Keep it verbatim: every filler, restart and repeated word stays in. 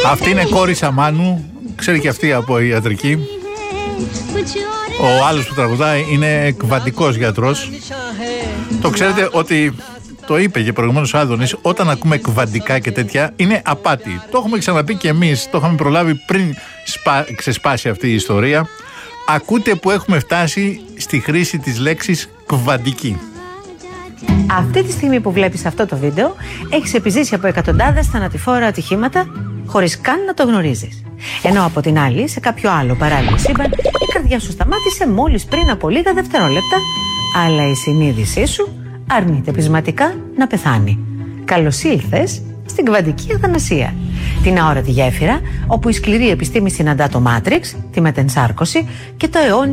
Αυτή είναι κόρη Σαμάνου, ξέρει και αυτή από ιατρική. Ο άλλος που τραγουδάει είναι εκβαντικός γιατρός. Το ξέρετε ότι το είπε και προηγουμένως ο Άδωνης, όταν ακούμε εκβαντικά και τέτοια είναι απάτη. Το έχουμε ξαναπεί και εμείς, το είχαμε προλάβει πριν σπα... ξεσπάσει αυτή η ιστορία. Ακούτε που έχουμε φτάσει στη χρήση της λέξης κβαντική. Αυτή τη στιγμή που βλέπεις αυτό το βίντεο, έχεις επιζήσει από εκατοντάδες θανατηφόρα ατυχήματα χωρίς καν να το γνωρίζεις. Ενώ από την άλλη, σε κάποιο άλλο παράλληλο σύμπαν, η καρδιά σου σταμάτησε μόλις πριν από λίγα δευτερόλεπτα, αλλά η συνείδησή σου αρνείται πεισματικά να πεθάνει. Καλώς ήλθες στην κβαντική αθανασία. Την αόρατη γέφυρα, όπου η σκληρή επιστήμη συναντά το Μάτριξ, τη μετενσάρκωση και το αιώνιο